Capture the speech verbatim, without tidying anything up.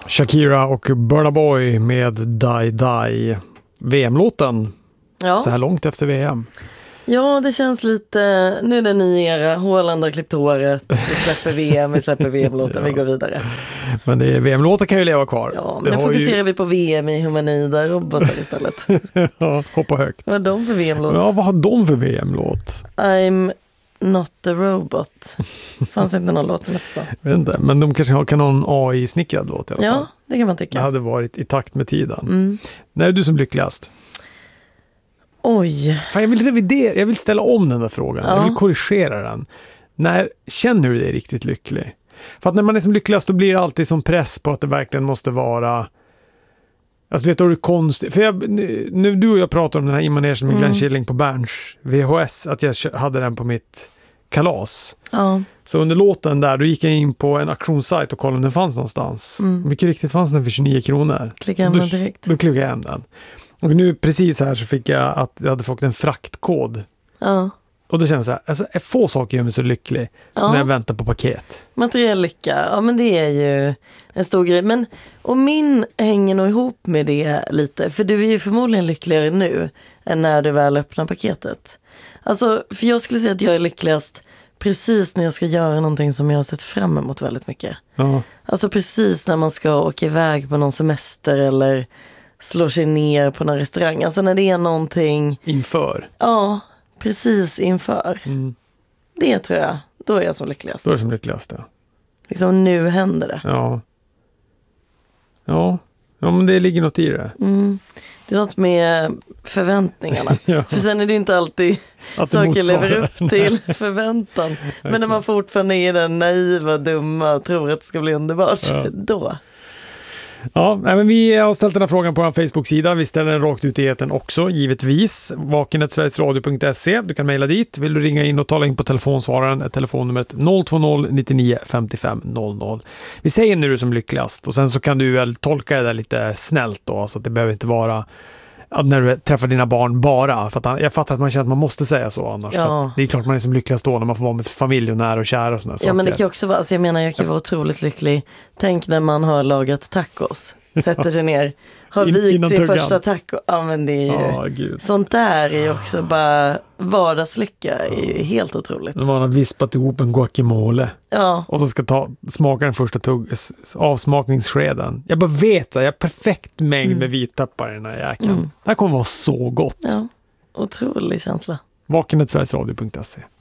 Shakira och Burna Boy med Die Die. V M-låten. Ja. Så här långt efter V M. Ja, det känns lite... Nu är det ny era. Håland har klippt håret. Vi släpper V M, vi släpper V M-låten. Ja. Vi går vidare. Men det är, V M-låten kan ju leva kvar. Ja, men nu fokuserar ju... vi på V M i humanoida robotar istället. Ja, hoppa högt. Vad har de för V M-låt? Ja, vad har de för V M-låt? I'm not a robot. Fanns inte någon låt som hette så? Jag vet inte, men de kanske har kan någon A I-snickrad låt i alla ja, fall. Ja, det kan man tycka. Det hade varit i takt med tiden. Mm. När är du som lyckligast? Oj. Fan, jag vill revidera, jag vill ställa om den där frågan. Ja. Jag vill korrigera den. När känner du dig riktigt lycklig? För att när man är som lyckligast då blir det alltid som press på att det verkligen måste vara... Alltså vet du, det är konstigt. För jag, nu du och jag pratar om den här immaneringen med mm. Glenn Killing på Berns V H S. Att jag hade den på mitt kalas. Ja. Så under låten där, då gick jag in på en auktionssajt och kollade om den fanns någonstans. Mm. Mycket riktigt fanns den för tjugonio kronor. Klicka hem den direkt. Då klickade jag hem den. Och nu precis här så fick jag att jag hade fått en fraktkod. Ja. Och då kände jag så här, alltså, är få saker gör mig så lycklig som ja. när jag väntar på paket. Materiell lycka, ja men det är ju en stor grej. Men, och min hänger nog ihop med det lite. För du är ju förmodligen lyckligare nu än när du väl öppnar paketet. Alltså, för jag skulle säga att jag är lyckligast precis när jag ska göra någonting som jag har sett fram emot väldigt mycket. Ja. Alltså precis när man ska åka iväg på någon semester eller slår sig ner på någon restaurang. Alltså när det är någonting... Inför? Ja, precis inför. Mm. Det tror jag. Då är jag som lyckligast. Då är jag som lyckligast, ja. Liksom nu händer det. Ja. Ja. Ja, men det ligger något i det. Mm. Det är något med förväntningarna. Ja. För sen är det inte alltid att saker lever upp till förväntan. Men när man fortfarande är den naiva, dumma och tror att det ska bli underbart, ja. Då... Ja, men vi har ställt den här frågan på vår Facebook-sida. Vi ställer den rakt ut i etern också, givetvis. vaken at sverigesradio punkt se. Du kan mejla dit. Vill du ringa in och tala in på telefonsvararen, telefonnumret noll två noll nio nio fem fem noll noll. Vi säger nu du som lyckligast och sen så kan du väl tolka det där lite snällt då, så att det behöver inte vara när du träffar dina barn bara. För att jag fattar att man känner att man måste säga så annars. Ja. För det är klart man är som lyckligast då när man får vara med familj och nära och kära och sådana saker. Ja, men det kan också vara, alltså jag menar jag kan vara otroligt lycklig. Tänk när man har lagat tacos, sätter sig ner, har In, vikt sin tuggan. första taco. Ja, men det är ju, oh, Gud. Sånt där är ju också bara vardagslycka, är ju helt otroligt. Man har vispat ihop en guacamole. Ja. Och så ska ta smaka den första tugg, avsmakningsskeden. Jag bara vet att jag har perfekt mängd mm. med vitpeppar i den här jäkeln. Mm. Det här kommer vara så gott. Ja, otrolig känsla. vaken at sverigesradio punkt se